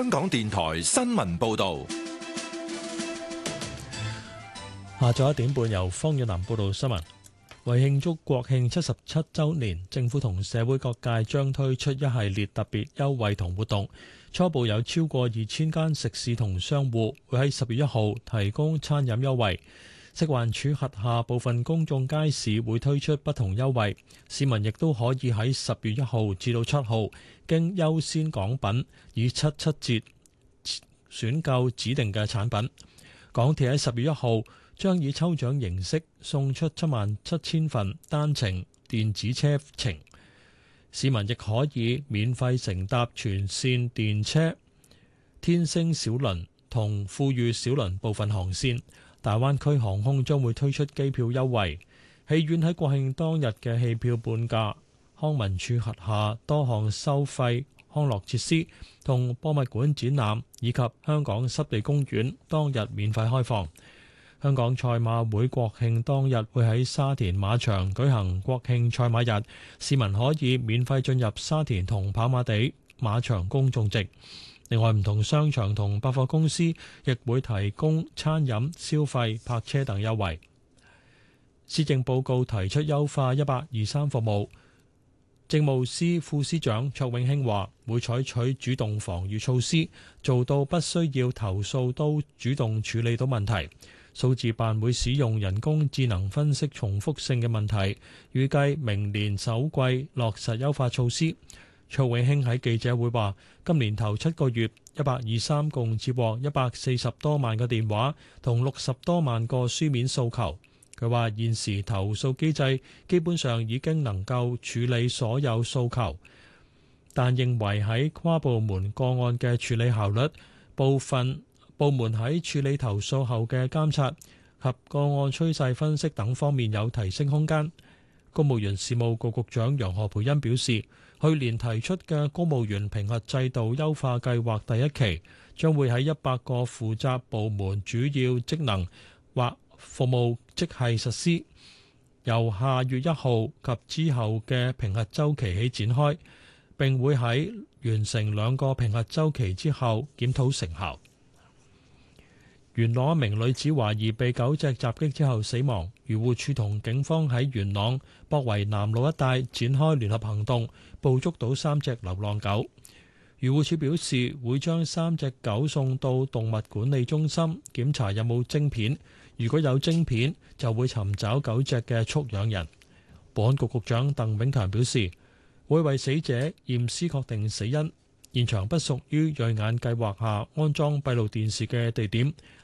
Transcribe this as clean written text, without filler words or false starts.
香港電台新聞報道。 下晝1點半，由方遠南報道新聞。為慶祝國慶77週年，政府同社會各界將推出一系列特別優惠同活動。初步有超過2000間食肆同商戶會喺10月1號提供餐飲優惠。食環署轄下部分公眾街市會推出不同優惠，市民亦都可以喺10月1號至到7號經優先港品以77折選購指定嘅產品。港鐵喺10月1號將以抽獎形式送出77000份單程電子車程，市民亦可以免費乘搭全線電車、天星小輪同富裕小輪部分航線。大灣區航空將會推出機票優惠，戲院喺國慶當日嘅戲票半價，康文署轄下多項收費康樂設施同博物館展覽以及香港濕地公園當日免費開放。香港賽馬會國慶當日會喺沙田馬場舉行國慶賽馬日，市民可以免費進入沙田同跑馬地馬場公眾席。另外，唔同商場同百貨公司亦會提供餐飲、消費、泊車等優惠。施政報告提出優化1823服務，政務司副司長卓永興話會採取主動防禦措施，做到不需要投訴都主動處理到問題。數字辦會使用人工智能分析重複性嘅問題，預計明年首季落實優化措施。卓永興喺記者會話，今年頭7個月1823共接獲140多萬個電話同60多萬個書面訴求。佢話現時投訴機制基本上已經能夠處理所有訴求，但認為喺跨部門個案嘅處理效率、部分部門喺處理投訴後嘅監察及個案趨勢分析等方面有提升空間。公務員事務局局長楊何蓓茵表示，去年提出嘅公務員評核制度優化計劃第1期將會喺100個負責部門主要職能或服務職系實施，由下月1號及之後嘅評核週期起展開，並會喺完成2個評核週期之後檢討成效。元朗一名女子懷疑被狗隻襲擊之後死亡，漁護署同警方喺元朗博圍南路一帶展開聯合行動，捕捉到3隻流浪狗。漁護署表示會將3隻狗送到動物管理中心檢查有冇晶片，如果有晶片就會尋找狗隻嘅畜養人。保安局局長鄧炳強表示會為死者驗屍確定死因，現場不屬於瑞眼計劃下安裝閉路電視嘅地點，